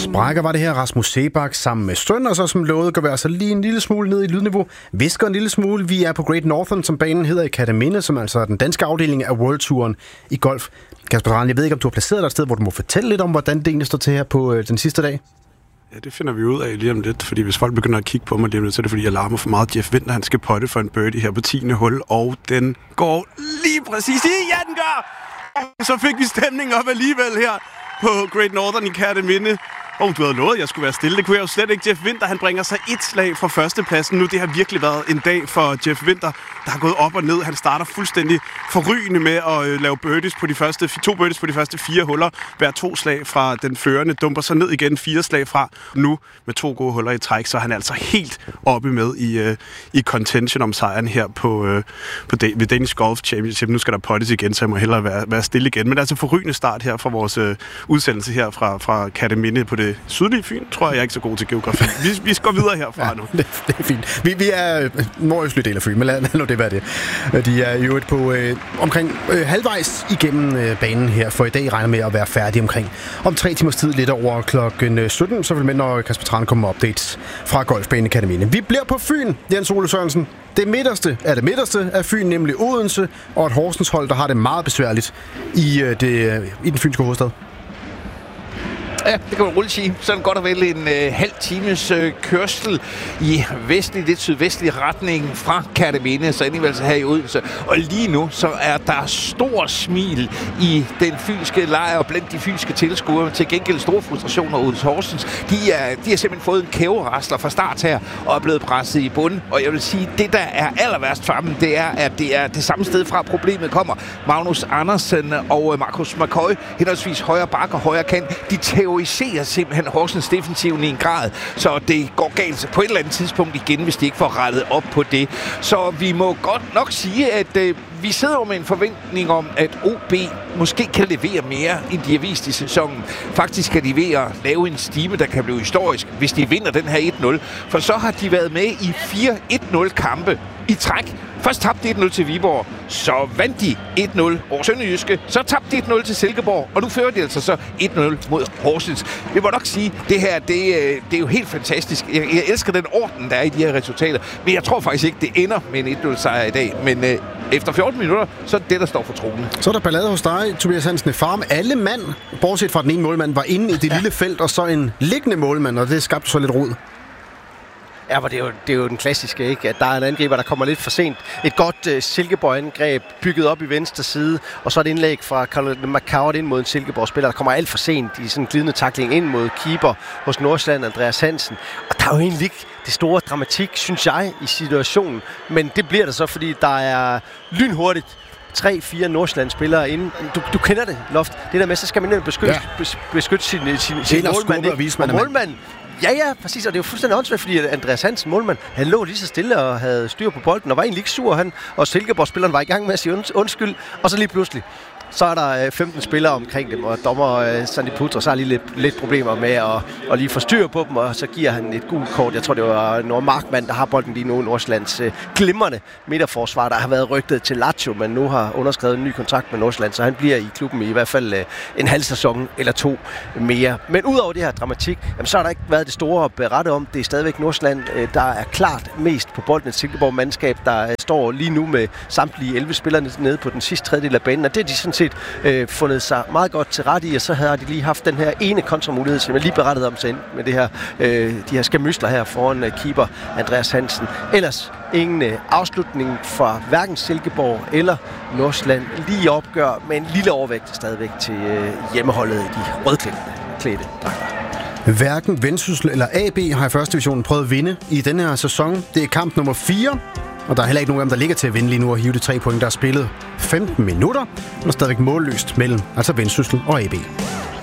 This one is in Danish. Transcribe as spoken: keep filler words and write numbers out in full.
Brækker var det her, Rasmus Seebach sammen med Strøn, og så som lovet gør vi altså lige en lille smule ned i lydniveau. Visker en lille smule. Vi er på Great Northern, som banen hedder, i Kerteminde, som altså er den danske afdeling af World Touren i golf. Kasper Tran, jeg ved ikke, om du har placeret dig et sted, hvor du må fortælle lidt om, hvordan det egentlig står til her på øh, den sidste dag. Ja, det finder vi ud af lige om lidt, fordi hvis folk begynder at kigge på mig lige om lidt, så er det fordi, jeg larmer for meget. Jeff Winther, han skal potte for en birdie her på tiende hul, og den går lige præcis i. Ja, den gør! Så fik vi stemning op alligevel her på Great Northern i Kerteminde. Åh, oh, du havde lovet, at jeg skulle være stille. Det kunne jeg jo slet ikke. Jeff Winther, han bringer sig et slag fra førstepladsen nu. Det har virkelig været en dag for Jeff Winther, der har gået op og ned. Han starter fuldstændig forrygende med at øh, lave birdies på de første, to birdies på de første fire huller. Hver to slag fra den førende, dumper sig ned igen fire slag fra. Nu med to gode huller i træk, så er han altså helt oppe med i, øh, i contention om sejren her på, øh, på Dan- ved Danish Golf Championship. Nu skal der pottes igen, så jeg må hellere være, være stille igen. Men det er altså forrygende start her fra vores øh, udsendelse her fra, fra Kerteminde på det sydlige Fyn, tror jeg, jeg er ikke så god til geografi. Vi, vi skal videre herfra ja, nu. Det, det er fint. Vi, vi er nordøstlige del af Fyn, men lad nu det være det. De er jo på øh, omkring øh, halvvejs igennem øh, banen her, for i dag regner med at være færdig omkring om tre timers tid, lidt over klokken sytten, så vil med, når Kasper Tran kommer med updates fra Golfbanen i Kerteminde. Vi bliver på Fyn, Jens Ole Sørensen. Det midterste er det midterste af Fyn, nemlig Odense, og et Horsens hold, der har det meget besværligt i, øh, det, i den fynske hovedstad. Ja, det kan man roligt sige. Sådan godt og vel en øh, halv times øh, kørsel i vestlig, lidt sydvestlig retning fra Kerteminde, så alligevel så her i Odense. Og lige nu, så er der stor smil i den fynske lejr blandt de fynske tilskuere. Til gengæld store frustrationer Odense Horsens. De, er, de har simpelthen fået en kæverasler fra start her, og er blevet presset i bunden. Og jeg vil sige, det der er aller værst for dem, det er, at det er det samme sted fra problemet kommer. Magnus Andersen og Markus McCoy, henholdsvis højre bakke og højre kant, de terroriserer simpelthen Horsens defensiven i en grad, så det går galt på et eller andet tidspunkt igen, hvis de ikke får rettet op på det. Så vi må godt nok sige, at øh, vi sidder jo med en forventning om, at O B måske kan levere mere, end de har vist i sæsonen. Faktisk kan de ved at lave en stime, der kan blive historisk, hvis de vinder den her et nul. For så har de været med i fire et nul kampe i træk. Først tabte de et nul til Viborg, så vandt de et nul over Sønderjyske, så tabte de et nul til Silkeborg, og nu fører de altså så et nul mod Horsens. Vi må nok sige, det her, det, det er jo helt fantastisk. Jeg, jeg elsker den orden, der er i de her resultater, men jeg tror faktisk ikke, det ender med en et nul sejr i dag. Men øh, efter fjorten minutter, så er det det, der står for tronen. Så er der ballade hos dig, Tobias Hansen i Farm. Alle mand, bortset fra den ene målmand, var inde i det ja. lille felt, og så en liggende målmand, og det skabte så lidt rod. Ja, men det er, jo, det er jo den klassiske, ikke? At der er en angriber, der kommer lidt for sent. Et godt uh, Silkeborg-angreb bygget op i venstre side, og så et indlæg fra Carl McCourt ind mod en Silkeborg-spiller, der kommer alt for sent i sådan en glidende tackling ind mod keeper hos Nordsjælland, Andreas Hansen. Og der er jo egentlig ikke det store dramatik, synes jeg, i situationen. Men det bliver der så, fordi der er lynhurtigt tre fire Nordsjælland-spillere inde. Du, du kender det, Loft. Det der med, så skal man beskytte, ja. beskytte sin, sin, sin målmand. Og målmand, ja, ja, præcis, og det er jo fuldstændig åndssvagt, fordi Andreas Hansen, målmand, han lå lige så stille og havde styr på bolden, og var egentlig ikke sur, han, og Silkeborg-spilleren var i gang med at sige und, undskyld, og så lige pludselig, så er der femten spillere omkring dem, og dommer Sandy Putra, så har lige lidt, lidt problemer med at, at lige få styr på dem, og så giver han et gult kort. Jeg tror, det var Nord Markmann, der har bolden lige nu, Nordsjællands øh, glimrende midterforsvar, der har været rygtet til Lazio, men nu har underskrevet en ny kontrakt med Nordsjælland, så han bliver i klubben i hvert fald øh, en halv sæson eller to mere. Men udover det her dramatik, jamen, så har der ikke været det store at berette om. Det er stadigvæk Nordsjælland, øh, der er klart mest på bolden. Et Silkeborg-mandskab, der øh, står lige nu med samtlige elleve spillere nede på den sidste tredjedel af banen, og det er de sådan set øh, fundet sig meget godt til ret i, og så har de lige haft den her ene kontramulighed, som jeg lige berettede om sig med det her, øh, de her skamysler her foran øh, keeper Andreas Hansen. Ellers ingen øh, afslutning fra hverken Silkeborg eller Nordsjælland. Lige opgør med en lille overvægt stadigvæk til øh, hjemmeholdet i de rødklædte dragter. Hverken Vendsyssel eller A B har i første divisionen prøvet at vinde i denne her sæson. Det er kamp nummer fire. Og der er heller ikke nogen af dem, der ligger til at vinde lige nu og hive de tre point, der er spillet femten minutter. Og stadigvæk målløst mellem altså Vendsyssel og A B.